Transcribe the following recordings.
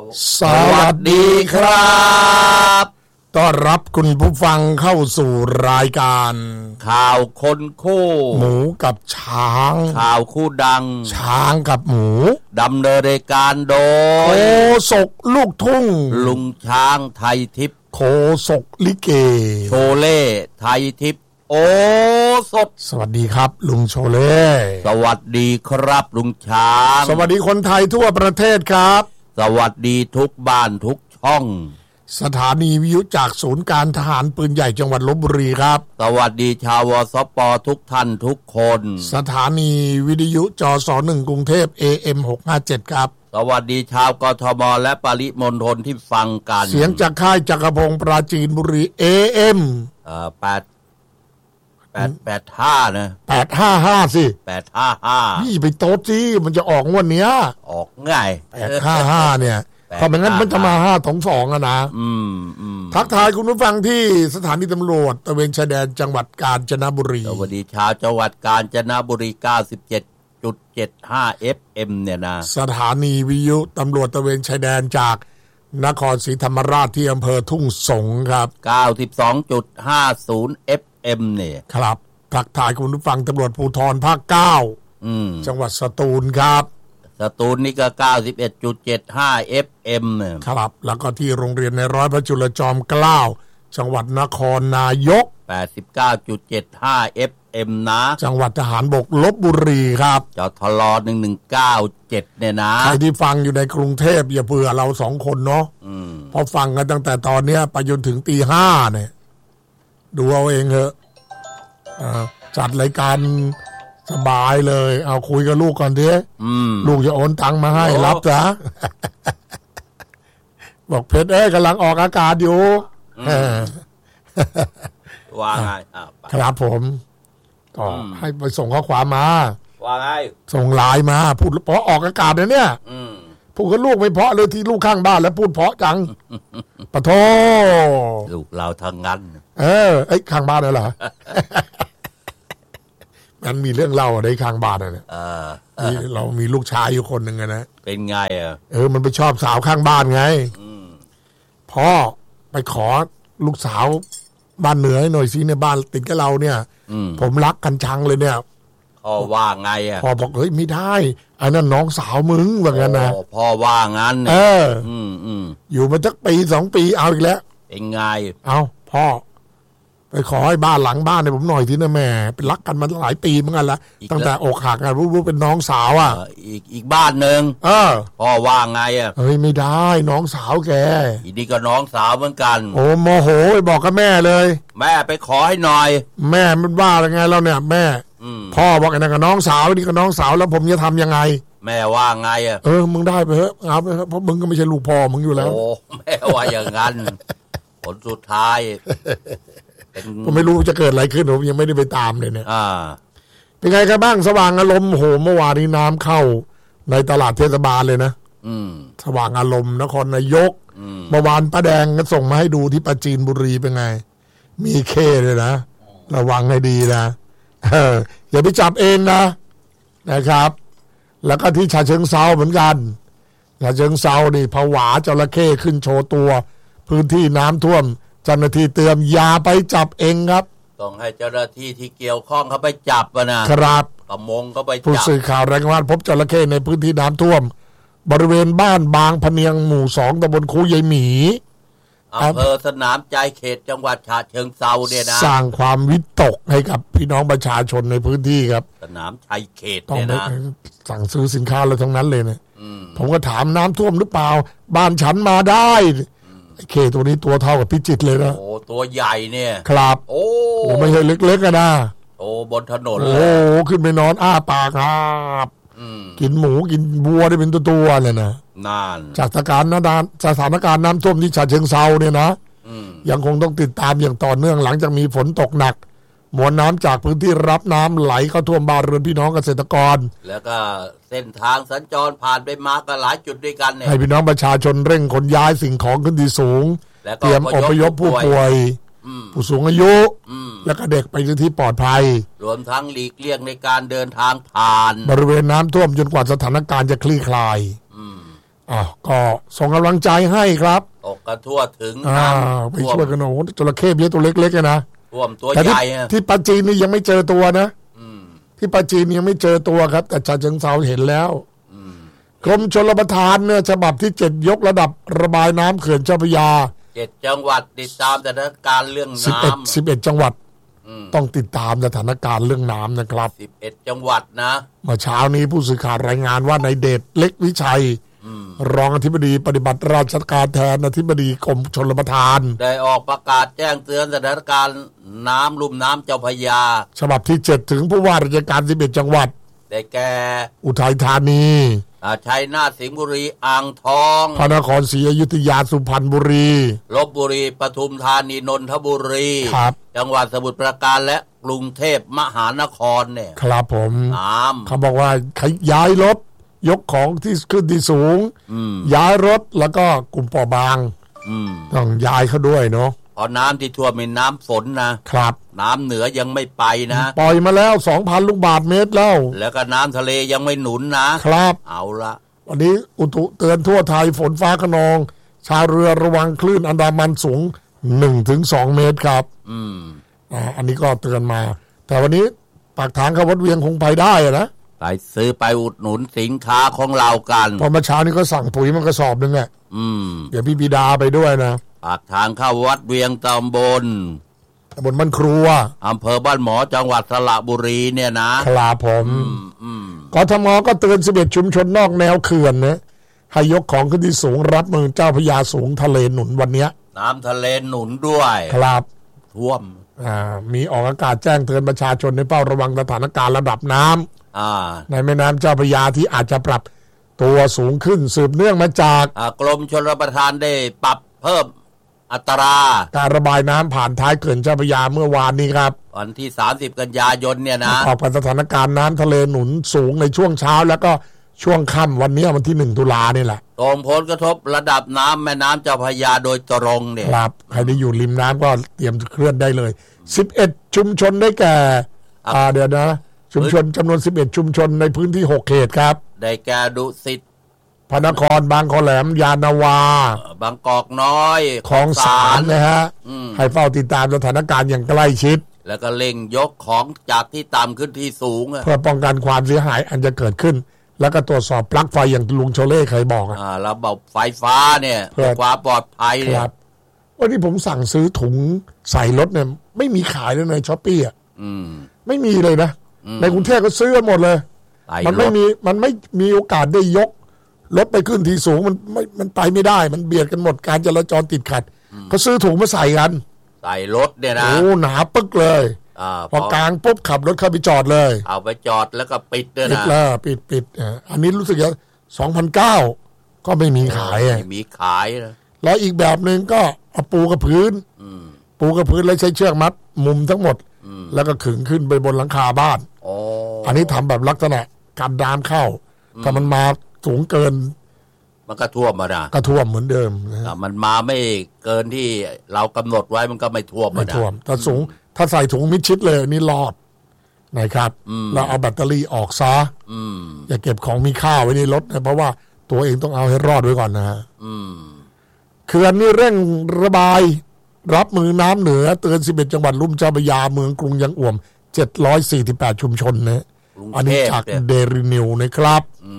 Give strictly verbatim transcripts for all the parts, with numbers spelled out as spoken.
สวัสดีครับต้อนรับคุณผู้ฟังเข้าสู่รายการข่าวคนคู่หมูกับช้างข่าวคู่ดังช้างกับหมูดำเนินรายการโดยโคศกลูกทุ่งลุงช้างไทยทิพย์โคศกลิเกโชเล่ไทยทิพย์โอสดสวัสดีครับลุงโชเล่สวัสดีครับลุงช้างสวัสดีคนไทยทั่วประเทศครับสวัสดีทุกบ้านทุกช่องสถานีวิทยุจากศูนย์การทหารปืนใหญ่จังหวัดลพบุรีครับสวัสดีชาววสปทุกท่านทุกคนสถานีวิทยุจสหนึ่งกรุงเทพ เอ เอ็ม หกห้าเจ็ดครับสวัสดีชาวกทมและปริมณฑลที่ฟังกันเสียงจากค่ายจักรพงศ์ปราจีนบุรี เอ เอ็มเอ่อแปด แปด แปดห้านะแปดห้าห้าสิแปดห้าห้านี่ไปโต๊ดสิมันจะออกงวดเนี้ยออกง่ายแปดห้าห้าเนี่ยเพราะไม่งั้นมันจะมาห้าสองสองอ่ะนะอืมอืมทักทายคุณผู้ฟังที่สถานีตำรวจตระเวนชายแดนจังหวัดกาญจนบุรีสวัสดีชาวจังหวัดกาญจนบุรี เก้าสิบเจ็ดจุดเจ็ดห้า เอฟ เอ็ม เนี่ยนะสถานีวิทยุตำรวจตระเวนชายแดนจากนครศรีธรรมราชที่อำเภอทุ่งสงครับเก้าสิบสองจุดห้าศูนย์ เอฟ เอ็ม เนี่ยครับทักทายคุณผู้ฟังตำรวจภูธรภาคเก้าอืมจังหวัดสตูลครับสตูลนี่ก็ เก้าสิบเอ็ดจุดเจ็ดห้า เอฟ เอ็ม เนี่ยครับแล้วก็ที่โรงเรียนในร้อยพระจุลจอมเกล้าจังหวัดนครนายกแปดสิบเก้าจุดเจ็ดห้า เอฟ เอ็ม นะจังหวัดทหารบกลพบุรีครับจทลหนึ่งหนึ่งเก้าเจ็ดเนี่ยนะใครที่ฟังอยู่ในกรุงเทพอย่าเบื่อเราสองคนเนาะพอฟังกันตั้งแต่ตอนเนี้ยไปจนถึงตีห้าเนี่ยดูเอาเองเถอะจัดรายการสบายเลยเอาคุยกับลูกก่อนดิลูกจะโอนตังค์มาให้รับจ้ะบอกเพชรเอ้ยกำลังออกอากาศอยู่ว่าไงครับผมก็ให้ไปส่งข้อความมาว่าไงส่งไลน์มาพูดเพราะออกอากาศเนี่ยพูดกับลูกไม่เพราะเลยที่ลูกข้างบ้านแล้วพูดเพราะจังปะโทลูกเราทางนั้นเออไอ้ข้างบ้านเหรอมันมีเรื่องเล่าในข้างบ้านน่ะเรามีลูกชายอยู่คนหนึ่งนะเป็นไงอ่ะเออมันไปชอบสาวข้างบ้านไงพ่อไปขอลูกสาวบ้านเหนือให้หน่อยสิเนี่ยบ้านติดกับเราเนี่ยผมรักกันชังเลยเนี่ยพ่อว่าไงอ่ะพ่อบอกเฮ้ยไม่ได้ไอ้นั่นน้องสาวมึงว่างั้นนะพ่อว่างั้นเอออืมอืมอยู่มาสักปีสองปีเอาอีกแล้วเป็นไงเอาพ่อไปขอให้บ้านหลังบ้านให้ผมหน่อยทีนะแม่เป็นรักกันมาหลายปีเหมือนกันละตั้งแต่อกหักกันรู้ๆเป็นน้องสาวอ่ะอีกอีกบ้านนึงเออพ่อว่าไงอ่ะเฮ้ยไม่ได้น้องสาวแกอีนี่ก็น้องสาวเหมือนกันโอ้โมโหไปบอกกับแม่เลยแม่ไปขอให้หน่อยแม่มันว่าอะไรไงแล้วเนี่ยแม่พ่อบอกไอ้นั่นกับน้องสาวนี่กับน้องสาวแล้วผมจะทำยังไงแม่ว่าไงอ่ะเออมึงได้ไปเถอะเอาไปเถอะเพราะมึงก็ไม่ใช่ลูกพ่อมึงอยู่แล้วโอ้แม่ว่าอย่างนั้นผลสุดท้ายผมไม่รู้จะเกิดอะไรขึ้นผมยังไม่ได้ไปตามเลยเนี่ยเป็นไงกันบ้างสว่างอารมณ์โหเมื่อวานนี้น้ำเข้าในตลาดเทศบาลเลยนะสว่างอารมณ์นครนายกเมื่อวานป้าแดงก็ส่งมาให้ดูที่ปราจีนบุรีเป็นไงมีเคเลยนะระวังให้ดีนะเอออย่าไปจับเองนะนะครับแล้วก็ที่ฉะเชิงเทราเหมือนกันฉะเชิงเทรานี่ผวาจระเข้ขึ้นโชว์ตัวพื้นที่น้ำท่วมเจ้าหน้าที่เตือนอย่าไปจับเองครับต้องให้เจ้าหน้าที่ที่เกี่ยวข้องเขาไปจับนะครับประมงก็ไปจับผู้สื่อข่าวรายงานพบจระเข้ในพื้นที่น้ำท่วมบริเวณบ้านบางพะเนียงหมู่สองตำบลคูยายหมีอำเภอสนามใจเขตจังหวัดฉะเชิงเทราเนี่ยนะสร้างความวิตกให้กับพี่น้องประชาชนในพื้นที่ครับสนามชัยเขตเนี่ยนะสั่งซื้อสินค้าอะไรทั้งนั้นเลยเนี่ยผมก็ถามน้ำท่วมหรือเปล่าบ้านฉันมาได้ไอ้เคตัวนี้ตัวเท่ากับพิจิตรเลยนะโอ้ตัวใหญ่เนี่ยครับโอ้ไม่ใช่เล็กๆนะโอ้บนถนนเลยโอ้ขึ้นไปนอนอ้าปากครับกินหมูกินบัวได้เป็นตัวๆเลยนะนานจากสถานการณ์สถานการณ์น้ำท่วมที่ฉะเชิงเทราเนี่ยนะยังคงต้องติดตามอย่างต่อเนื่องหลังจากมีฝนตกหนักมวลน้ำจากพื้นที่รับน้ำไหลเข้าท่วมบ้านเรือนพี่น้องเกษตรกรแล้วก็เส้นทางสัญจรผ่านไปมาก็หลายจุดด้วยกันเนี่ยให้พี่น้องประชาชนเร่งขนย้ายสิ่งของขึ้นที่สูงเตรียมอพยพผู้ป่วยผู้สูงอายุและก็เด็กไปในที่ปลอดภัยรวมทั้งหลีกเลี่ยงในการเดินทางผ่านบริเวณน้ำท่วมจนกว่าสถานการณ์จะคลี่คลายอ่ะก็ส่งกำลังใจให้ครับตกกันทั่วถึงอ่าไปช่วยกันโอ้จระเข้เบี้ยตัวเล็กๆนะท่วมตัวใหญ่ที่ปาจีนนี่ยังไม่เจอตัวนะที่ปาจีนยังไม่เจอตัวครับแต่ฉะเชิงเทราเห็นแล้วกรมชลประทานเนี่ยฉบับที่เจ็ดยกระดับระบายน้ำเขื่อนเจ้าพระยาเจ็ดจังหวัดติดตามสถานการณ์เรื่องน้ำสิบเอ็ดจังหวัดต้องติดตามสถานการณ์เรื่องน้ำนะครับสิบเอ็ดจังหวัดนะเมื่อเช้านี้ผู้สื่อข่าวรายงานว่านายเดชเล็กวิชัยรองอธิบดีปฏิบัติราชการแทนอธิบดีกรมชลประทานได้ออกประกาศแจ้งเตือนสถานการณ์น้ำลุ่มน้ำเจ้าพระยาฉบับที่เจ็ดถึงผู้ว่าราชการสิบเอ็ดจังหวัดได้แก่อุทัยธานีชัยนาทสิงห์บุรีอ่างทองพระนครศรีอยุธยาสุพรรณบุรีลพบุรีปทุมธานีนนทบุรีจังหวัดสมุทรปราการและกรุงเทพมหานครเนี่ยครับผมน้ำเขาบอกว่าย้ายรถยกของที่ขึ้นที่สูงย้ายรถแล้วก็กลุ่มเปราะบางต้องย้ายเขาด้วยเนาะเพราะน้ำที่ท่วมเป็นน้ำฝนนะครับน้ำเหนือยังไม่ไปนะปล่อยมาแล้ว สองพัน ลูกบาศก์เมตรแล้วแล้วก็น้ำทะเลยังไม่หนุนนะครับเอาละวันนี้อุตุเตือนทั่วไทยฝนฟ้าคะนองชาวเรือระวังคลื่นอันดามันสูง หนึ่งถึงสอง เมตรครับอืมอ่าอันนี้ก็เตือนมาแต่วันนี้ปากทางเข้าวัดเวียงคงไปได้นะไปซื้อไปอุดหนุนสินค้าของเรากันพอมาเช้านี้ก็สั่งปุ๋ยมันกระสอบนึงอ่ะอืมเดี๋ยวพี่บิดาไปด้วยนะปากทางเข้าวัดเวียงตำบลตำบลบ้านครัวอำเภอบ้านหมอจังหวัดสระบุรีเนี่ยนะครับผมกทมก็เตือนสิบเอ็ดชุมชนนอกแนวเขื่อนนะให้ยกของขึ้นที่สูงรับมือเจ้าพระยาสูงทะเลหนุนวันนี้น้ำทะเลหนุนด้วยครับท่วมอ่ามีออกอากาศแจ้งเตือนประชาชนในเฝ้าระวังสถานการณ์ระดับน้ำอ่าในแม่น้ำเจ้าพระยาที่อาจจะปรับตัวสูงขึ้นสืบเนื่องมาจากกรมชลประทานได้ปรับเพิ่มอัตราการระบายน้ำผ่านท้ายเขื่อนเจ้าพระยาเมื่อวานนี้ครับวันที่สามสิบกันยายนเนี่ยนะออกกับสถานการณ์น้ำทะเลหนุนสูงในช่วงเช้าแล้วก็ช่วงค่ำวันนี้วันที่หนึ่งตุลานี่แหละส่งผลกระทบระดับน้ำแม่น้ำเจ้าพระยาโดยตรงเนี่ยครับใครที่อยู่ริมน้ำก็เตรียมเคลื่อนได้เลยสิบเอ็ดชุมชนได้แก่อ่าเดี๋ยวนะชุมชนจำนวนสิบเอ็ดชุมชนในพื้นที่หกเขตครับได้แก่ดุสิตพระนครบางขอแหลมยานนาวาบางกอกน้อยคลองสานนะฮะให้เฝ้าติดตามสถานการณ์อย่างใกล้ชิดแล้วก็เร่งยกของจากที่ต่ำขึ้นที่สูงเพื่อป้องกันความเสียหายอันจะเกิดขึ้นแล้วก็ตรวจสอบปลั๊กไฟอย่างลุงโชเล่เคยบอกอ่าระบบไฟฟ้าเนี่ยเพื่อความปลอดภัยครับวันนี้ผมสั่งซื้อถุงใส่รถเนี่ยไม่มีขายเลยในช้อปปี้อ่ะไม่มีเลยนะในกรุงเทพก็ซื้อกันหมดเลยมันไม่มีมันไม่มีโอกาสได้ยกรถไปขึ้นที่สูงมันไม่มันไปไม่ได้มันเบียดกันหมดการจราจรติดขัดเขาซื้อถุงมาใส่กันใส่รถเนี่ยนะโอ้หนาปึ๊กเลยพอกลางปุ๊บขับรถเข้าไปจอดเลยเอาไปจอดแล้วก็ปิดด้วยนะปิดแล้วปิดปิดอันนี้รู้สึกว่าสองพันเก้าก็ไม่มีขายไม่มีขายนะแล้วอีกแบบหนึ่งก็เอาปูกับพื้นปูกับพื้นแล้วใช้เชือกมัดมุมทั้งหมดแล้วก็ขึงขึ้นไปบนหลังคาบ้านอันนี้ทำแบบลักษณะกันน้ำเข้าถ้ามันมาสูงเกินมันก็ท่วมมานะก็ท่วมเหมือนเดิมนะมันมาไม่เกินที่เรากำหนดไว้มันก็ไม่ท่วมไม่ท่วมถ้าสูงถ้าใส่ถุงมิดชิดเลยนี่รอดนะครับแล้วเอาแบตเตอรี่ออกซะอย่าเก็บของมีค่าไว้ในรถนะเพราะว่าตัวเองต้องเอาให้รอดไว้ก่อนนะเขื่อนนี่เร่งระบายรับมือน้ำเหนือเตือนสิบเอ็ดจังหวัดลุ่มเจ้าพระยาเมืองกรุงยังอ่วมเจ็ดร้อยสี่สิบแปดชุมชนนะอันนี้จากเดลินิวนะครับ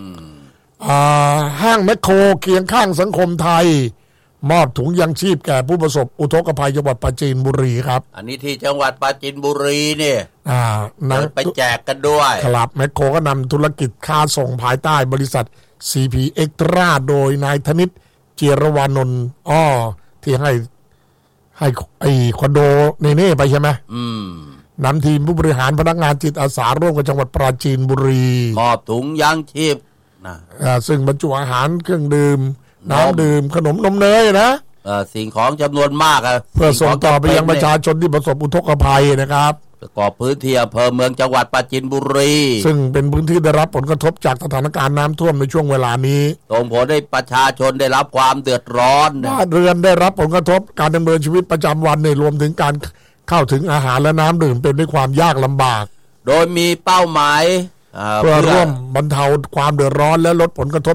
ห้างแมคโครเคียงข้างสังคมไทยมอบถุงยังชีพแก่ผู้ประสบอุทกภัยจังหวัดปราจีนบุรีครับอันนี้ที่จังหวัดปราจีนบุรีเนี่ยอ่านั่งไปแจกกันด้วยครับแมคโครก็นำธุรกิจค้าส่งภายใต้บริษัท ซี พี Extra โดยนายธนิตเจียรวานนท์อ้อที่ให้ให้ไอ้คอนโดเนเน่ไปใช่ไหมอืมนำทีมผู้บริหารพนักงานจิตอาสาร่วมกับจังหวัดปราจีนบุรีมอบถุงยังชีพนะซึ่งบรรจุอาหารเครื่องดื่มน้ำดื่มขนมนมเนยนะสิ่งของจำนวนมากเพื่อส่งต่อไปยังประชาชนที่ประสบอุทกภัยนะครับประกอบพื้นที่อำเภอเมืองจังหวัดปราจีนบุรีซึ่งเป็นพื้นที่ได้รับผลกระทบจากสถานการณ์น้ำท่วมในช่วงเวลานี้ส่งผลให้ประชาชนได้รับความเดือดร้อนบ้านเรือนได้รับผลกระทบการดำเนินชีวิตประจำวันในรวมถึงการเข้าถึงอาหารและน้ำดื่มเป็นด้วยความยากลำบากโดยมีเป้าหมายเพื่อร่วมบรรเทาความเดือดร้อนและลดผลกระทบจาก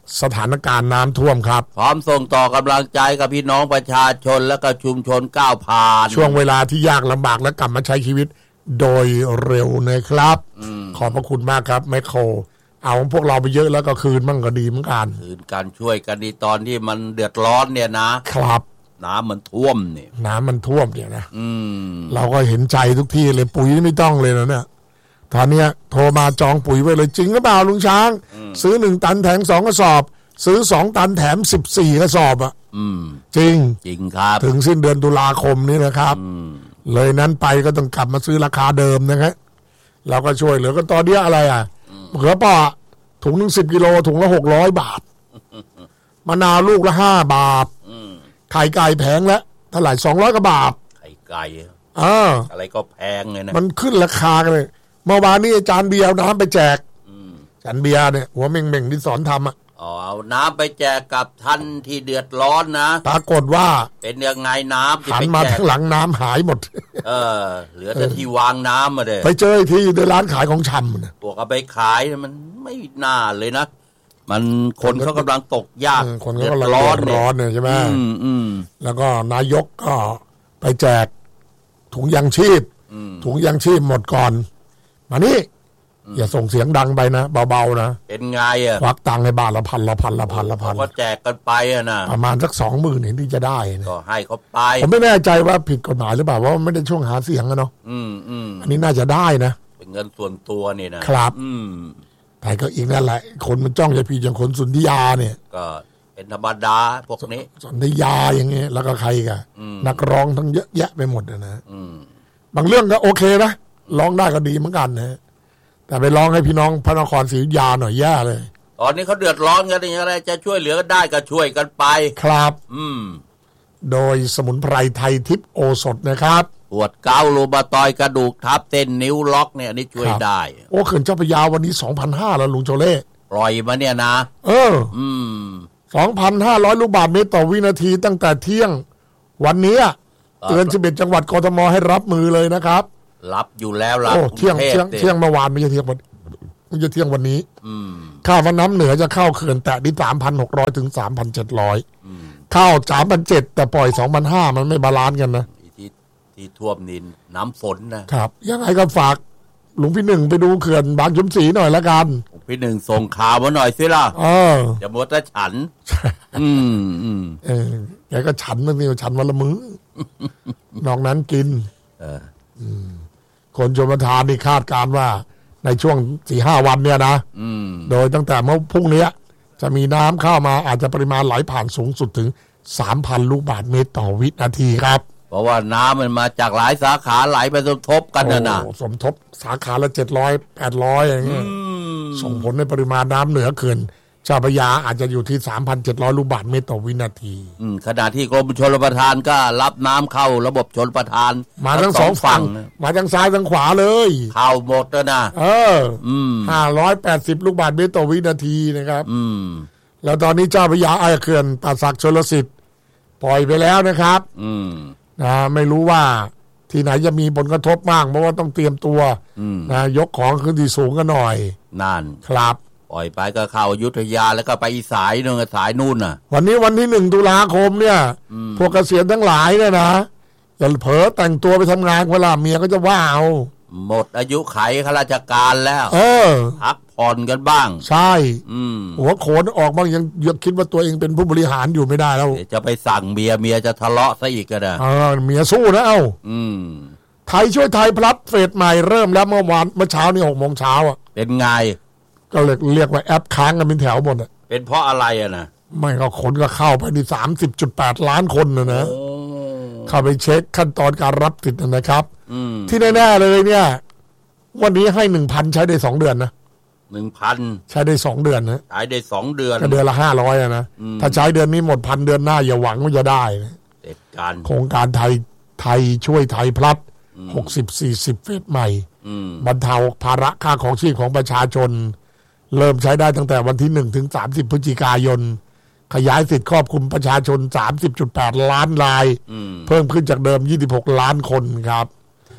สถานการณ์น้ำท่วมครับพร้อมส่งต่อกำลังใจกับพี่น้องประชาชนและก็ชุมชนก้าวผ่านช่วงเวลาที่ยากลำบากและกลับมาใช้ชีวิตโดยเร็วนะครับขอบพระคุณมากครับแมคโครเอาพวกเราไปเยอะแล้วก็คืนมั่งก็ดีเหมือนกันคืนการช่วยกันในตอนที่มันเดือดร้อนเนี่ยนะครับน้ำมันท่วมเนี่ยน้ำมันท่วมเนี่ยนะเราก็เห็นใจทุกที่เลยปุ๋ยไม่ต้องเลยนะเนี่ยตอนนี้โทรมาจองปุ๋ยไว้เลยจริงหรือเปล่าลุงช้างซื้อหนึ่งตันแถมสองกระสอบซื้อสองตันแถมสิบสี่กระสอบอ่ะจริงจริงครับถึงสิ้นเดือนตุลาคมนี้นะครับเลยนั้นไปก็ต้องกลับมาซื้อราคาเดิมนะครับเราก็ช่วยเหลือก็ตอนนี้อะไรอ่ะมะเขือเปราะถุงหนึ่งสิบกิโลถุงละหกร้อยบาทมะนาวลูกละห้าบาทไข่ไก่แพงแล้วเท่าไหร่สองร้อยกว่าบาทไข่ไก่อ่าอะไรก็แพงเลยนะมันขึ้นราคากันเลยเมื่อวานนี้อาจารย์เบียร์น้ำไปแจกอาจารย์เบียร์เนี่ยหัวเม่งเม่งที่สอนทำอ่ะอ๋อเอาน้ำไปแจกกับท่านที่เดือดร้อนนะปรากฏว่าเป็นยังไงน้ำที่ไปแจกหันมาทั้งหลังน้ำหายหมดเออเหลือแต่ที่วางน้ำมาเลยไปเจอที่ในร้านขายของชำนะพวกเอาไปขายมันไม่น่าเลยนะมันคนเขากำลังตกยากคนเขากำลังร้อนร้อนเนี่ยใช่ไหมแล้วก็นายกก็ไปแจกถุงยางชีพถุงยางชีพหมดก่อนมานี่อย่าส่งเสียงดังไปนะเบาๆนะเป็นไงอ่ะควักตังค์ให้บ้านละพันละพันละพันละพันก็แจกกันไปอ่ะนะประมาณสักสองหมื่นเห็นที่จะได้นะก็ให้เขาไปผมไม่แน่ใจว่าผิดกฎหมายหรือเปล่าว่าไม่ได้ช่วงหาเสียงอะเนาะอืมอืมอันนี้น่าจะได้นะเป็นเงินส่วนตัวนี่นะครับอืมแต่ก็อีกนั่นแหละคนมันจ้องจะพี่อย่างคนสุนทรียาเนี่ยก็เป็นธรรมดาพวกนี้สุนทรียาอย่างเงี้ยแล้วก็ใครกันนักร้องทั้งเยอะแยะไปหมดนะบางเรื่องก็โอเคนะร้องได้ก็ดีเหมือนกันนะแต่ไปร้องให้พี่น้องพระนครศรีอยุธยาหน่อยแย่เลยตอนนี้เขาเดือดร้อนกันอย่างไรจะช่วยเหลือได้ก็ช่วยกันไปครับอืมโดยสมุนไพรไทยทิพย์โอสถนะครับปวดเกาลูบาตอยกระดูกทับเส้นนิ้วล็อกเนี่ยนี่ช่วยได้โอ้เขื่อนเจ้าพระยาวันนี้ สองพันห้าร้อย แล้วลุงโจเล่ปล่อยมาเนี่ยนะเอออืม สองพันห้าร้อย ลูกบาศก์เมตรต่อวินาทีตั้งแต่เที่ยงวันนี้เตือนสิบเอ็ดจังหวัดกทมให้รับมือเลยนะครับรับอยู่แล้วล่ะเที่ยงเที่ยงเที่ยงเมื่อวานไม่ใช่เที่ยงวันไม่ใช่เที่ยงวันนี้ข้าวน้ำเหนือจะเข้าเขื่อนแตะที่ สามพันหกร้อย ถึง สามพันเจ็ดร้อย เข้า สามพันเจ็ดร้อย แต่ปล่อย สองพันห้าร้อย มันไม่บาลานซ์กันนะที่ที่ท่วมนินน้ำฝนนะครับยังไงก็ฝากหลวงพี่หนึ่งไปดูเขื่อนบางชุมศรีหน่อยละกันหลวงพี่หนึ่งส่งข่าวมาหน่อยสิล่ะเออจะหมดแต่ฉันอืมอืมเออแกก็ฉันมันนี่ฉันวันละมื้อนอกนั้นกินเอออืมคนชลประทานนี่คาดการว่าในช่วง สี่ห้า วันเนี่ยนะโดยตั้งแต่เมื่อพรุ่งนี้จะมีน้ำเข้ามาอาจจะปริมาณไหลผ่านสูงสุดถึง สามพัน ลูกบาศก์เมตรต่อวินาทีครับเพราะว่าน้ำมันมาจากหลายสาขาไหลไปสมทบกันนะนะสมทบสาขาละเจ็ดร้อย แปดร้อยอย่างเงี้ยส่งผลในปริมาณน้ำเหนือเขื่อนเจ้าพระยาอาจจะอยู่ที่ สามพันเจ็ดร้อย ลูกบาศก์เมตรต่อวินาทีขณะที่กรมชลประทานก็รับน้ำเข้าระบบชลประทานมาทั้งสองฝั่งมาทั้งซ้ายทั้งขวาเลยเข้าหมดแล้วนะเออห้าร้อยแปดสิบ ลูกบาศก์เมตรต่อวินาทีนะครับแล้วตอนนี้เจ้าพระยาไอ้เขื่อนป่าสักชลสิทธิ์ปล่อยไปแล้วนะครับนะไม่รู้ว่าที่ไหนจะมีผลกระทบบ้างเพราะว่าต้องเตรียมตัวนะยกของขึ้นที่สูงกันหน่อยนั่นครับปล่อยไปก็เข้าอยุธยาแล้วก็ไปอีสายนึงสายนู่นน่ะวันนี้วันที่หนึ่งตุลาคมเนี่ยพวกเกษียณทั้งหลายเนี่ยนะอย่าเผลอแต่งตัวไปทำงานเวลาเมียก็จะว่าเอาหมดอายุไขข้าราชการแล้วเออพักผ่อนกันบ้างใช่หัวโขนออกบ้างยังยังคิดว่าตัวเองเป็นผู้บริหารอยู่ไม่ได้แล้วจะไปสั่งเมียเมียจะทะเลาะซะอีกก็ได้เออเมียสู้นะเอ้าไทยช่วยไทยพลัดเฟสใหม่เริ่มแล้วเมื่อวานเมื่อเช้านี่หกโมงเช้าอ่ะเป็นไงก็เรียกเรียกว่าแอปค้างกันเป็นแถวหมดอ่ะเป็นเพราะอะไรอ่ะนะไม่ก็คนก็เข้าไปที่ สามสิบจุดแปด ล้านคนนะนะเข้าไปเช็คขั้นตอนการรับสิทธิ์นะครับที่แน่ๆเลยเนี่ยวันนี้ให้ หนึ่งพัน ใช้ได้สองเดือนนะหนึ่งพันใช้ได้สองเดือนนะใช้ได้สองเดือนก็เดือนละห้าร้อยอ่ะนะถ้าใช้เดือนนี้หมดพันเดือนหน้าอย่าหวังว่าจะได้นะเด็ดการโครงการไทยไทยช่วยไทยพลัดหกสิบ สี่สิบเฟสใหม่บรรเทาภาระค่าของชีพของประชาชนเริ่มใช้ได้ตั้งแต่วันที่หนึ่งถึงสามสิบพฤศจิกายนขยายสิทธิ์ครอบคลุมประชาชน สามสิบจุดแปด ล้านรายเพิ่มขึ้นจากเดิมยี่สิบหกล้านคนครับ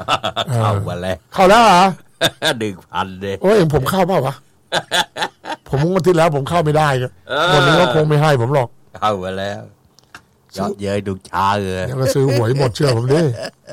เข้ามาแล้วเข้าแล้วเหรอหนึ่งพันเลยโอ้ยผมเข้าเปล่าวะผผมงวดที่แล้วผมเข้าไม่ได้วันนี้ก็คงไม่ให้ผมหรอกเข้ามาแล้วยอดเย้ยดุชาเลยยังก็ซื้อหวยหมดเชื่อผมดิ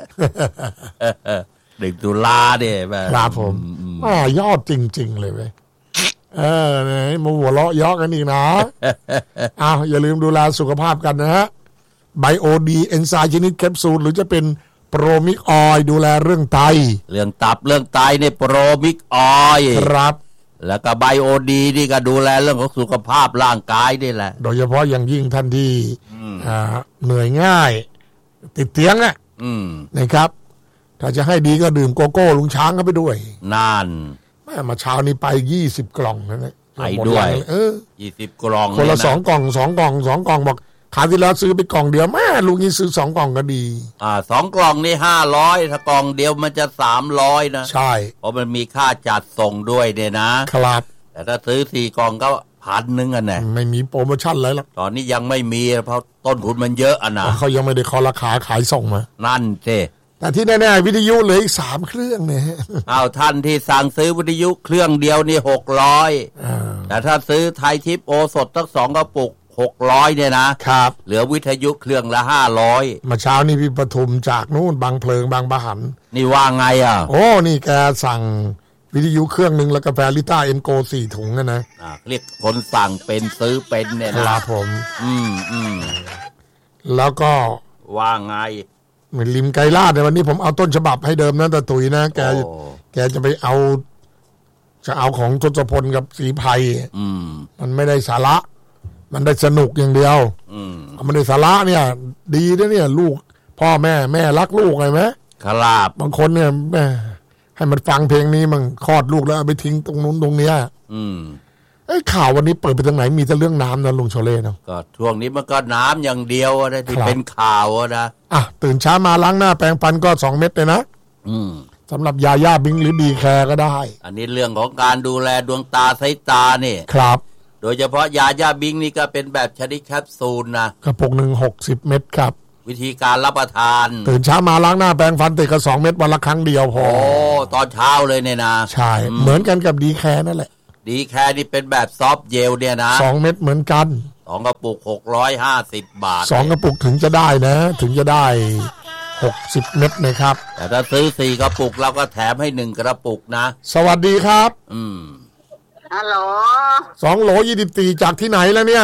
หนึ่งตุลาเนี่ยครับผมอ่ายอดจริงๆเลยเว้ยเออเนี่ยมาหัวเราะเยาะกันอีกนะอ้าวอย่าลืมดูแลสุขภาพกันนะฮะไบโอดีเอนไซม์ชนิดแคปซูลหรือจะเป็นโปรมิกออยดูแลเรื่องไตเรื่องตับเรื่องไตในโปรมิกออยครับแล้วก็ไบโอดีนี่ก็ดูแลเรื่องของสุขภาพร่างกายนี่แหละโดยเฉพาะอย่างยิ่งท่านที่เหนื่อยง่ายติดเตียงอ่ะนะครับถ้าจะให้ดีก็ดื่มโกโก้ลุงช้างเข้าไปด้วยนั่นแม่มาเช้านี้ไปยี่สิบกล่องนะเนี่ยไปด้วยเออยี่สิบกล่องคนละสองกล่องสองกล่องสองกล่องบอกขายที่แล้วซื้อไปกล่องเดียวแม่ลุงนี่ซื้อสองกล่องก็ดีอ่าสองกล่องนี่ห้าร้อยถ้ากล่องเดียวมันจะสามร้อยนะใช่เพราะมันมีค่าจัดส่งด้วยเนี่ยนะครับแต่ถ้าซื้อสี่กล่องก็พันหนึ่งอ่ะเนี่ยไม่มีโปรโมชั่นอะไรหรอกตอนนี้ยังไม่มีเพราะต้นทุนมันเยอะอ่ะนะเขายังไม่ได้เคาะราคาขายส่งมานั่นเจแต่ที่แน่ๆวิทยุเหลืออีกสามเครื่องเนี่ยเอาท่านที่สั่งซื้อวิทยุเครื่องเดียวนี่หกร้อยแต่ถ้าซื้อไทยทิปโอสดทั้งสองกระปุกหกร้อยเนี่ยนะครับเหลือวิทยุเครื่องละห้าร้อยมาเช้านี่พี่ปทุมจากนู่นบางเพลิงบางปะหันนี่ว่าไงอ่ะโอ้นี่แกสั่งวิทยุเครื่องนึงแล้วกาแฟลิต้าเอ็นโกสี่ถุงนะนะอ่าเรียกคนสั่งเป็นซื้อเป็นเนี่ยนะครับผมอืมอืมแล้วก็ว่าไงเหมือนริมไกรลาดในวันนี้ผมเอาต้นฉบับให้เดิมนะแต่ตุ๋ยนะแกแกจะไปเอาจะเอาของทศพลกับศรีไพรมันไม่ได้สาระมันได้สนุกอย่างเดียวมันได้สาระเนี่ยดีนะเนี่ยลูกพ่อแม่แม่รักลูกไงไหมครับบางคนเนี่ยแม่ให้มันฟังเพลงนี้มันคลอดลูกแล้วเอาไปทิ้งตรงนู้นตรงเนี้ยอืมไอ้ข่าววันนี้เปิดไปทางไหนมีแต่เรื่องน้ำนะลุงโชเล่เนาะก็ช่วงนี้มันก็น้ำอย่างเดียวนะที่เป็นข่าวนะอ่ะตื่นเช้ามาล้างหน้าแปรงฟันก็สองเม็ดเลยนะอืมสำหรับยาย่าบิงหรือดีแคร์ก็ได้อันนี้เรื่องของการดูแลดวงตาสายตาเนี่ยครับโดยเฉพาะยาย่าบิงนี่ก็เป็นแบบชนิดแคปซูลนะกระปุกหนึ่งหกสิบเม็ดครับวิธีการรับประทานตื่นเช้ามาล้างหน้าแปรงฟันติดกับสองเม็ดวันละครั้งเดียวพอโอ้ตอนเช้าเลยเนี่ยนะใช่เหมือนกันกับดีแคร์นั่นแหละดีแคร์นี่เป็นแบบซอฟต์เจลเนี่ยนะสองเม็ดเหมือนกันสองกระปุกหกร้อยห้าสิบบาทสองกระปุกถึงจะได้นะถึงจะได้หกสิบเม็ดนะครับแต่ถ้าซื้อสี่กระปุกเราก็แถมให้หนึ่งกระปุกนะสวัสดีครับอืมฮัลโหลสองโหลยี่สิบสี่จากที่ไหนแล้วเนี่ย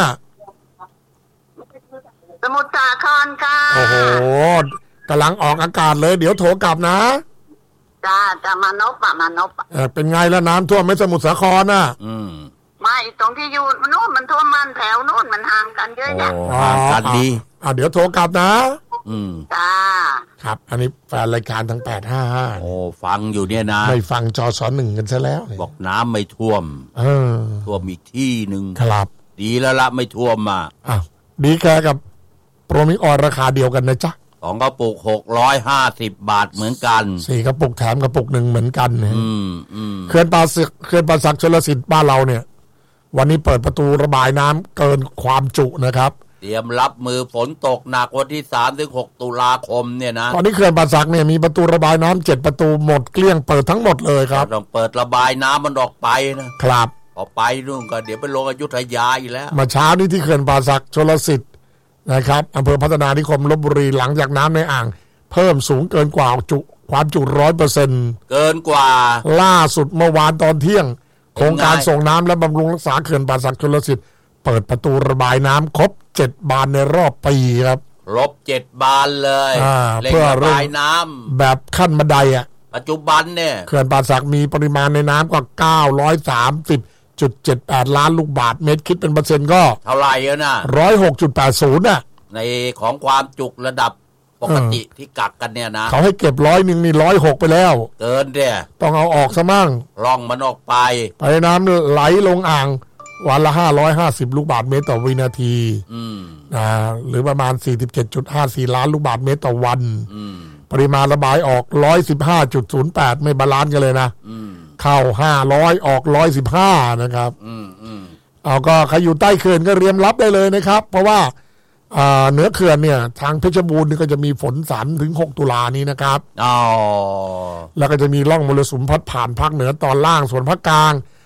สมุทรสาครค่ะโอ้โหกำลังออกอากาศเลยเดี๋ยวโทรกลับนะจ้าจะมานบอะมานบอะเออเป็นไงแล้วน้ำท่วมไม่สมุทรสาครน่ะอืมไม่ตรงที่อยู่โน่นมันท่วมมันแถวโน่นมันห่างกันเยอะแยะห่างกันดีอ่าเดี๋ยวโทรกลับนะอืมจ้าครับอันนี้แฟนรายการทั้งแปดห้าห้าโอ้ฟังอยู่เนี่ยนะไม่ฟังจอสอนหนึ่งกันซะแล้วบอกน้ำไม่ท่วมเออท่วมอีกที่หนึ่งครับดีแล้วละไม่ท่วมมาอ้าวดีแค่กับโปรมิออนราคาเดียวกันนะจ๊ะสองกระปุกหกร้อยห้าสิบบาทเหมือนกันสี่กระปุกแถมกระปุกหนึ่งเหมือนกันนะอืมอืมเขื่อนป่าสักเขื่อนป่าสักชลสิทธิ์บ้านเราเนี่ยวันนี้เปิดประตูระบายน้ำเกินความจุนะครับเตรียมรับมือฝนตกหนักวันที่สามถึงหกตุลาคมเนี่ยนะตอนนี้เขื่อนป่าสักเนี่ยมีประตูระบายน้ำเจ็ดประตูหมดเกลี้ยงเปิดทั้งหมดเลยครับต้องเปิดระบายน้ำมันออกไปนะครับออกไปนู่นก็เดี๋ยวไปลงอยุธยาอีกแล้วมาเช้านี้ที่เขื่อนป่าสักชลสิทธิ์นะครับอำเภอพัฒนานิคมลพบุรีหลังจากน้ำในอ่างเพิ่มสูงเกินกว่าจุความจุร้อยเปอร์เซ็นต์เกินกว่าล่าสุดเมื่อวานตอนเที่ยงโครงการส่งน้ำและบำรุงรักษาเขื่อนป่าสักชลสิทธิ์เปิดประตูระบายน้ำครบเจ็ดบานในรอบปีครับครบเจ็ดบานเลยเพื่อระบายน้ำแบบขั้นบันไดอ่ะปัจจุบันเนี่ยเขื่อนป่าสักมีปริมาณในน้ำกว่าเก้าร้อยสามสิบจุดเจ็ดแปดล้านลูกบาศก์เมตรคิดเป็นเปอร์เซ็นต์ก็เท่าไหร่อะนะร้อยหกจุดแปดศูนย์น่ะในของความจุระดับปกติที่กักกันเนี่ยนะเขาให้เก็บร้อยหนึ่งนี่ร้อยหกไปแล้วเกินเดี่ยต้องเอาออกซะมั่งล่องมันออกไปไปน้ำไหลลงอ่างวันละห้าร้อยห้าสิบลูกบาศก์เมตรต่อวินาทีนะหรือประมาณ สี่สิบเจ็ดจุดห้าสี่ ล้านลูกบาศก์เมตรต่อวันปริมาณระบายออก หนึ่งร้อยสิบห้าจุดศูนย์แปด ไม่บาลานซ์กันเลยนะเข้าห้าร้อยออกหนึ่งร้อยสิบห้านะครับเอาก็ใครอยู่ใต้เขื่อนก็เตรียมรับได้เลยนะครับเพราะว่าเหนือเขื่อนเนี่ยทางเพชรบูรณ์ก็จะมีฝนสามถึงหกตุลานี้นะครับอ๋อแล้วก็จะมีร่องมรสุมพัดผ่านภาคเหนือตอนล่างส่วนภาคกลาง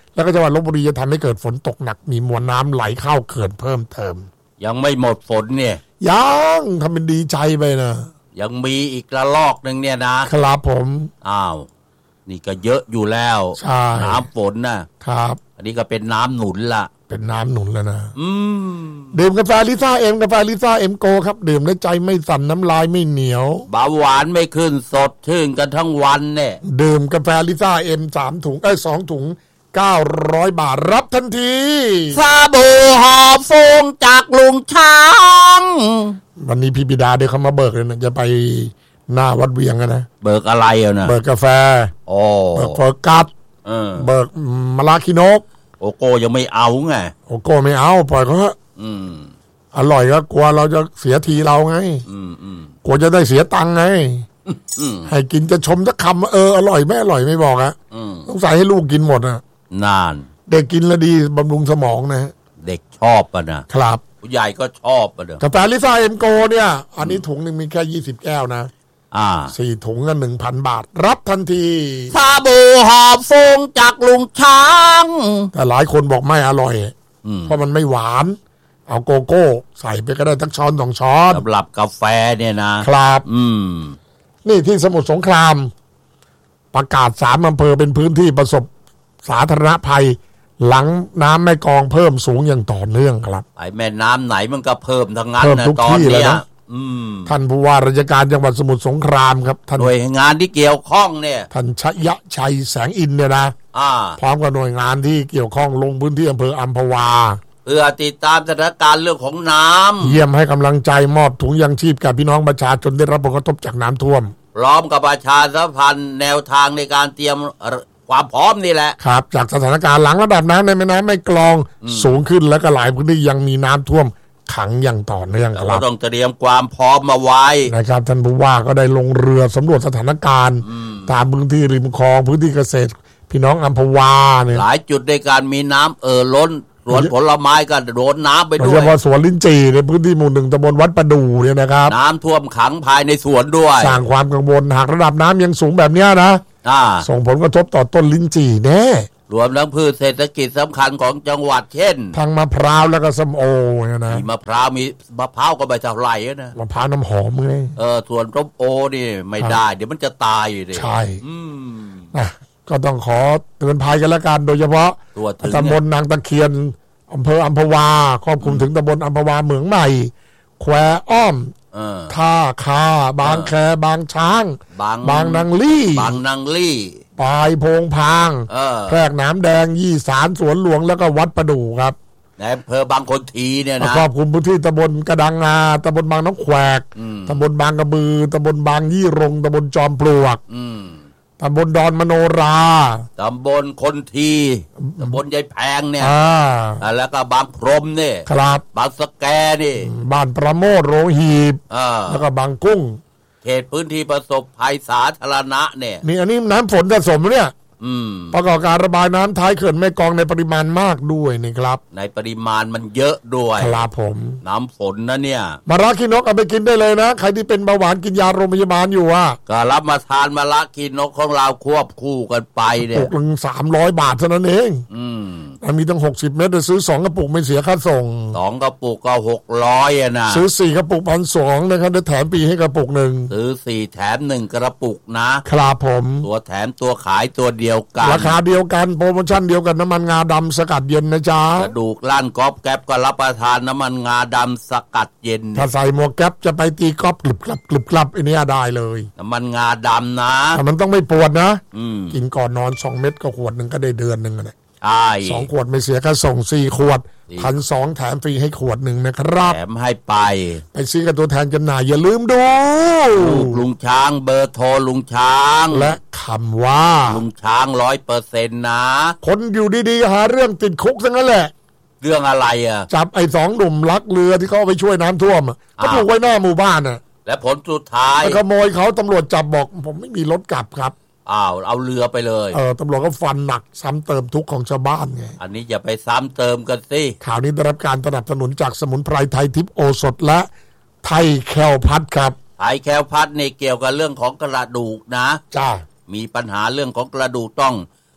แล้วก็จังหวัดลพบุรีจะทำให้เกิดฝนตกหนักมีมวลน้ำไหลเข้าเขื่อนเพิ่มเติมยังไม่หมดฝนเนี่ยยังทำเป็นดีใจไปนะยังมีอีกระลอกนึงเนี่ยนะครับผมอ้าวนี่ก็เยอะอยู่แล้วน้ำฝนนะครับอันนี้ก็เป็นน้ำหนุนละเป็นน้ำหนุนแล้วนะอืมดื่มกาแฟลิซ่าเอ็มกาแฟลิซ่าเอ็มโกครับดื่มแล้วใจไม่สั่นน้ำลายไม่เหนียวเบาหวานไม่ขึ้นสดชื่นกันทั้งวันเนี่ยดื่มกาแฟลิซ่าเอ็มสามถุงเอ้ยสองถุงเก้าร้อยบาทรับทันทีซาบูหอบฟงจากลุงช้างวันนี้พี่บิดาเดี๋ยวเขามาเบิกเลยนะจะไปหน้าวัดเวียงกันนะเบิกอะไรอ่ะนะเบิกกาแฟโอ้เบิกโฟกัสเออเบิกมะลาคิโนกโอโก้ยังไม่เอาไงโอโก้ไม่เอาปล่อยเขาเถอะอืมอร่อยก็กลัวเราจะเสียทีเราไงอืมอืมกลัวจะได้เสียตังค์ไงอืมให้กินจะชมสักคำเอออร่อยไม่อร่อยไม่บอกอ่ะต้องใส่ให้ลูกกินหมดอ่ะนานเด็กกินแล้วดีบำรุงสมองนะเด็กชอบป่ะนะครับผู้ใหญ่ก็ชอบป่ะเด้อกาแฟลิซ่าเอ็มโกเนี่ยอันนี้ถุงหนึ่งมีแค่ยี่สิบแก้วนะอ่าสี่ถุงก็หนึ่งพันบาทรับทันทีซาบูหอบฟงจากลุงช้างแต่หลายคนบอกไม่อร่อยเพราะมันไม่หวานเอาโกโก้ใส่ไปก็ได้ทั้งช้อนสองช้อนสำหรับกาแฟเนี่ยนะครับอืมนี่ที่สมุทรสงครามประกาศสามอำเภอเป็นพื้นที่ประสบสาธารณภัยหลังน้ำแม่กองเพิ่มสูงอย่างต่อเนื่องครับไอ้แม่น้ำไหนมันก็เพิ่มทั้งนั้นนะตอนนี้ท่านผู้ว่าราชการจังหวัดสมุทรสงครามครับท่านหน่วยงานที่เกี่ยวข้องเนี่ยท่านชยชัยแสงอินเนี่ยนะพร้อมกับหน่วยงานที่เกี่ยวข้องลงพื้นที่อำเภออัมพวาเพื่อติดตามสถานการณ์เรื่องของน้ำเยี่ยมให้กำลังใจมอบถุงยังชีพกับพี่น้องประชาชนได้รับผลกระทบจากน้ำท่วมพร้อมกับประชาสัมพันธ์แนวทางในการเตรียมความพร้อมนี่แหละครับจากสถานการณ์หลังระดับน้ำในแม่น้ำแม่กลองสูงขึ้นแล้วก็หลายพื้นที่ยังมีน้ำท่วมขังอย่างต่อเนื่องครับต้องเตรียมความพร้อมมาไว้นะครับท่านผู้ว่าก็ได้ลงเรือสำรวจสถานการณ์ตามพื้นที่ริมคลองพื้นที่เกษตรพี่น้องอัมพวาเนี่ยหลายจุดในการมีน้ำเอ่อล้นสวนผลไม้ก็โดนน้ำไปด้วยโดยเฉพาะสวนลิ้นจี่ในพื้นที่หมู่หนึ่งตำบลวัดประดู่เนี่ยนะครับน้ำท่วมขังภายในสวนด้วยสร้างความกังวลหากระดับน้ำยังสูงแบบนี้นะส่งผลกระทบต่อต้นลิ้นจี่แน่รวมทั้งพืชเศรษฐกิจสำคัญของจังหวัดเช่นทั้งมะพร้าวแล้วก็ส้มโอเนี่ยนะมีมะพร้าวมีมะพร้าวก็ใบเท่าไหร่นะมะพร้าวน้ำหอมไงเออส่วนส้มโอนี่ไม่ได้เดี๋ยวมันจะตายอยู่ดิใช่นะก็ต้องขอเตือนภัยกันละกันโดยเฉพาะตำบลนางตะเคียนอำเภออัมพวาครอบคลุมถึงตำบลอัมพวาเหมืองใหม่แควอ้อมท่าคาบางแคบางช้างบางนางลี่บางนางลี่ปลายโพงพางแพรกน้ำแดงยี่สารสวนหลวงแล้วก็วัดประดู่ครับในอำเภอบางคนทีเนี่ยนะครอบคลุมพื้นที่ตำบลกระดังงาตำบลบางน้ำแขวกตำบลบางกระบือตำบลบางยี่รงตำบลจอมปลวกตำบลดอนมโนราตำบลคนทีตำบลยายแพงเนี่ยแล้วก็บางพรมเนี่ยครับบางสแกนี่บ้านประโมทโรหีบแล้วก็บางกุ้งเขตพื้นที่ประสบภัยสาธารณะเนี่ยนี่อันนี้น้ำฝนสะสมเนี่ยประกอบการระบายน้ำท้ายเขื่อนแม่กลองในปริมาณมากด้วยนี่ครับในปริมาณมันเยอะด้วยครับผมน้ำฝนนะเนี่ยมะระขี้นกเอาไปกินได้เลยนะใครที่เป็นเบาหวานกินยาโรงพยาบาลอยู่อ่ะก็รับมาทานมะระขี้นกของเราควบคู่กันไปเนี่ยปุกหนึ่งสามร้อยบาทเท่านั้นเองอืมมีตั้งหกสิบเม็ดจะซื้อสองกระปุกไม่เสียค่าส่งสองกระปุกก็หกร้อยอ่ะนะซื้อสี่กระปุกพันสองนะครับได้แถมปีให้กระปุกหนึ่งซื้อสี่แถมหนึ่งกระปุกนะครับผมตัวแถมตัวขายตัวเดียวกันราคาเดียวกันโปรโมชั่นเดียวกันน้ำมันงาดำสกัดเย็นนะจ๊ะกระดูกล้านก๊อบแก๊บก็รับประทานน้ำมันงาดำสกัดเย็นถ้าใส่หมวกแก๊บจะไปตีก๊อบกลึบกลับกลึบกลับอันนี้ได้เลยน้ำมันงาดำนะแต่มันต้องไม่ปวดนะกินก่อนนอนสองเม็ดก็ขวดหนึ่งก็ได้เดือนหนึ่งเลยใช่สองขวดไม่เสียค่าส่งสี่ขวดพันสองแถมฟรีให้ขวดหนึ่งนะครับแถมให้ไปไปซื้อกับตัวแทนจำหน่ายอย่าลืมดูลุงช้างเบอร์โทรลุงช้างและคำว่าลุงช้างร้อยเปอร์เซ็นต์นะคนอยู่ดีๆหาเรื่องติดคุกซะงั้นแหละเรื่องอะไรอ่ะจับไอ้สองหนุ่มลักเรือที่เขาไปช่วยน้ำท่วมก็ถูกไว้หน้าหมู่บ้านอ่ะและผลสุดท้ายขโมยเขาตำรวจจับบอกผมไม่มีรถกลับครับอ้าวเอาเรือไปเลยเออตำรวจก็ฟันหนักซ้ำเติมทุกข์ของชาวบ้านไงอันนี้อย่าไปซ้ำเติมกันสิข่าวนี้ได้รับการสนับสนุนจากสมุนไพรไทยทิพย์โอสถและไทยแคลพัดครับไทยแคลพัดนี่เกี่ยวกับเรื่องของกระดูกนะจ้ามีปัญหาเรื่องของกระดูกต้อง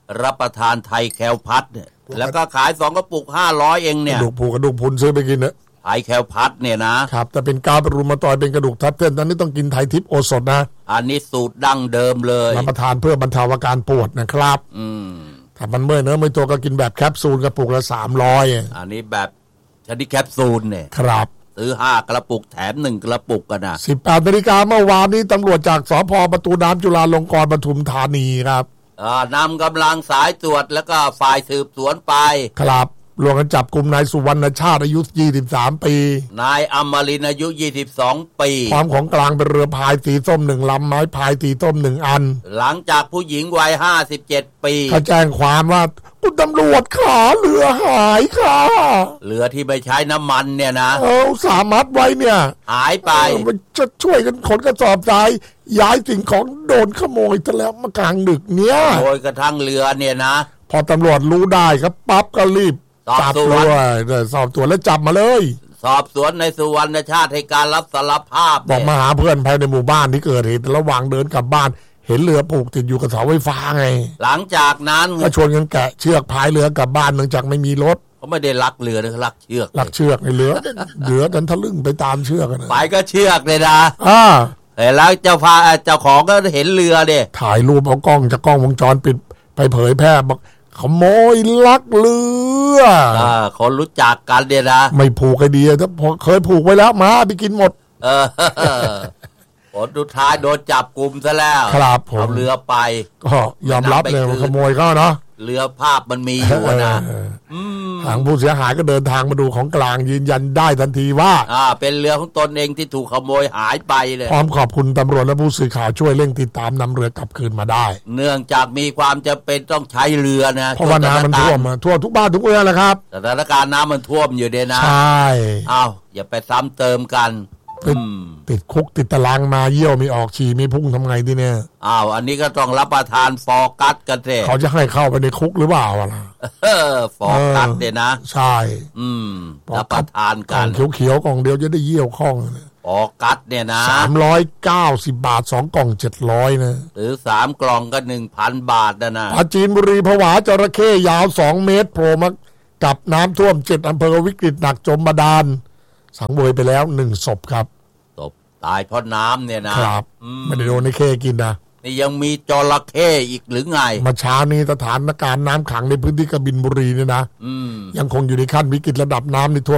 รับประทานไทยแคลพัดเนี่ยแล้วก็ขายสองกระปุกห้าร้อยเองเนี่ยกระดูกผูกระดูกพุนซื้อไปกินเนอะไทยแคลพัดเนี่ยนะครับแต่เป็นกาวรูมาตอยเป็นกระดูกทับเส้นตอนนี้ต้องกินไทยทิพย์โอสถนะอันนี้สูตรดั้งเดิมเลยรับประทานเพื่อบรรเทาอาการปวดนะครับอืมถ้ามันเมื่อยเนื้อไม่ตัวก็กินแบบแคปซูลกระปุกละสามร้อยอันนี้แบบชนิดแคปซูลเนี่ยครับซื้อห้ากระปุกแถมหนึ่งกระปุกกันนะสิบแปดนาฬิกาเมื่อวานนี้ตำรวจจากสภ.ประตูน้ำจุฬาลงกรณ์ปทุมธานีครับนำกำลังสายตรวจแล้วก็ฝ่ายสืบสวนไปครับรวมกันจับกลุ่มนายสุวรรณชาติอายุยี่สิบสามปีนายอมรินทร์อายุยี่สิบสองปีความของกลางเป็นเรือพายสีส้มหนึ่งลำไม้พายสีส้มหนึ่งอันหลังจากผู้หญิงวัยห้าสิบเจ็ดปีเขาแจ้งความว่าคุณตำรวจขาเรือหายค่ะเรือที่ไม่ใช้น้ำมันเนี่ยนะเออสามารถไว้เนี่ยหายไปมันจะช่วยกันขนกระสอบทรายย้ายสิ่งของโดนขโมยซะแล้วมากลางดึกเนี้ยโดยกระทั่งเรือเนี่ยนะพอตำรวจรู้ได้ครับปั๊บก็รีบจับตัวสอบสวนแล้วจับมาเลยสอบสวนในสุวรรณชาติให้การรับสารภาพบอกมาหาเพื่อนภายในหมู่บ้านที่เกิดเหตุระหว่างเดินกลับบ้านเห็นเรือผูกติดอยู่กับเสาไฟฟ้าไงหลังจากนั้นก็ชวนกันแกะเชือกพายเรือกลับบ้านเนื่องจากไม่มีรถเขาไม่ได้ลักเรือนะเขาลักเชือกลักเชือกในเรือเรือดันทะลึ่งไปตามเชือกกันไปก็เชือกเลยนะอ่าแล้วเจ้าพาเจ้าของก็เห็นเรือเนี่ยถ่ายรูปเอากล้องจากกล้องวงจรปิดไปเผยแพร่บอกขโมยลักเรืออ่าคนรู้จักกันเนี่ยนะไม่ผูกไอเดียถ้าเคยผูกไว้แล้วมาไปกินหมดเออผลสุดท้ายโดนจับกลุ่มซะแล้วครับผมเอาเรือไปก็ยอมรับเลยขโมยเขาเนาะเรือภาพมันมีอยู่นะทางผู้เสียหายก็เดินทางมาดูของกลางยืนยันได้ทันทีว่าอ่าเป็นเรือของตนเองที่ถูกขโมยหายไปเลยพร้อมขอบคุณตำรวจและผู้สื่อข่าวช่วยเร่งติดตามนำเรือกลับคืนมาได้เนื่องจากมีความจำเป็นต้องใช้เรือนะเพราะว่าน้ำมันท่วมท่วมทุกบ้านทุกเรือนแหละครับสถานการณ์น้ำมันท่วมอยู่เดนะใช่อ้าวอย่าไปซ้ำเติมกันติดคุกติดตารางมาเยี่ยวมีออกฉี่มีพุ่งทำไงดิเนี่ยอ้าวอันนี้ก็ต้องรับประทานฟอร์กัสกันเถอะเขาจะให้เข้าไปในคุกหรือเปล่าล่ะฟอร์กัสเนี่ยนะใช่อืมรับประทานกันเขียวๆกล่องเดียวจะได้เยี่ยวคล่องฟอร์กัสเนี่ยนะสามร้อยเก้าสิบบาทสองกล่องเจ็ดร้อยนะหรือสามกล่องก็หนึ่งพันบาทนะนะปราจีนบุรีผวาจระเข้ยาวสองเมตรโผล่มากับน้ำท่วมเจ็ดอำเภอวิกฤตหนักจมบาดาลสังเวยไปแล้วหนึ่งศพครับตายเพราะน้ำเนี่ยนะครับไม่ได้โดนในเข้กินนะนี่ยังมีจระเข้อีกหรือไงมาเช้านี้สถานการณ์น้ำขังในพื้นที่กบินบุรีเนี่ยนะยังคงอยู่ในขั้นวิกฤตระดับน้ำในทั่ว